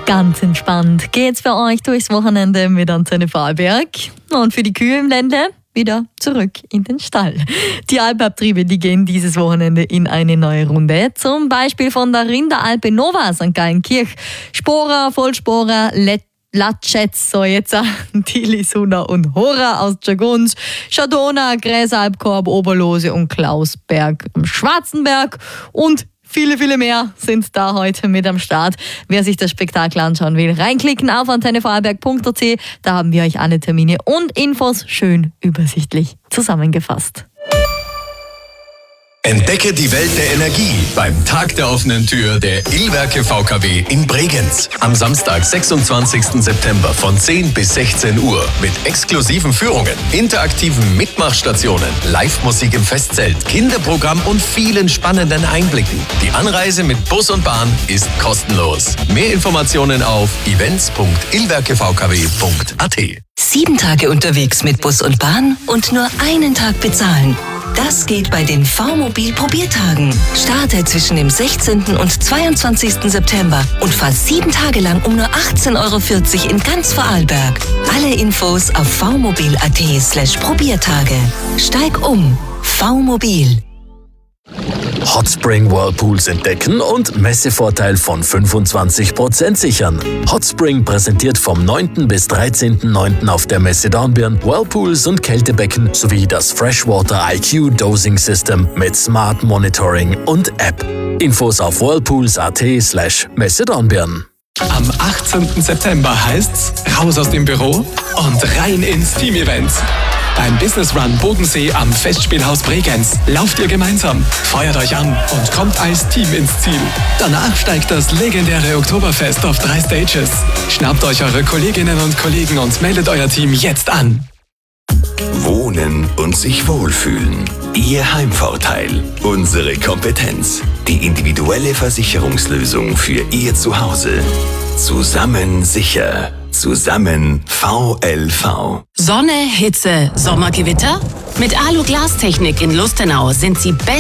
Ganz entspannt geht's für euch durchs Wochenende mit Antenne Vorarlberg. Und für die Kühe im Ländle wieder zurück in den Stall. Die Alpabtriebe, die gehen dieses Wochenende in eine neue Runde. Zum Beispiel von der Rinderalpe Nova St. Gallenkirch. Sporer, Vollsporer, Latschetz, so jetzt Tili, Suna und Hora aus Tschagons, Schadona, Gräsalpkorb, Oberlose und Klausberg am Schwarzenberg und viele, viele mehr sind da heute mit am Start. Wer sich das Spektakel anschauen will, reinklicken auf antennevorarlberg.at. Da haben wir euch alle Termine und Infos schön übersichtlich zusammengefasst. Entdecke die Welt der Energie beim Tag der offenen Tür der Illwerke VKW in Bregenz. Am Samstag, 26. September von 10 bis 16 Uhr mit exklusiven Führungen, interaktiven Mitmachstationen, Live-Musik im Festzelt, Kinderprogramm und vielen spannenden Einblicken. Die Anreise mit Bus und Bahn ist kostenlos. Mehr Informationen auf events.illwerkevkw.at. 7 Tage unterwegs mit Bus und Bahn und nur einen Tag bezahlen. Das geht bei den V-Mobil Probiertagen. Starte zwischen dem 16. und 22. September und fahr 7 Tage lang um nur 18,40 € in ganz Vorarlberg. Alle Infos auf vmobil.at/Probiertage. Steig um. V-Mobil. Hotspring Whirlpools entdecken und Messevorteil von 25% sichern. Hotspring präsentiert vom 9. bis 13.09. auf der Messe Dornbirn Whirlpools und Kältebecken sowie das Freshwater IQ Dosing System mit Smart Monitoring und App. Infos auf whirlpools.at/Messe Dornbirn. Am 18. September heißt's raus aus dem Büro und rein ins Team-Event. Beim Business Run Bodensee am Festspielhaus Bregenz lauft ihr gemeinsam, feuert euch an und kommt als Team ins Ziel. Danach steigt das legendäre Oktoberfest auf 3 Stages. Schnappt euch eure Kolleginnen und Kollegen und meldet euer Team jetzt an. Wohnen und sich wohlfühlen. Ihr Heimvorteil. Unsere Kompetenz. Die individuelle Versicherungslösung für Ihr Zuhause. Zusammen sicher. Zusammen VLV. Sonne, Hitze, Sommergewitter? Mit Alu Glastechnik in Lustenau sind Sie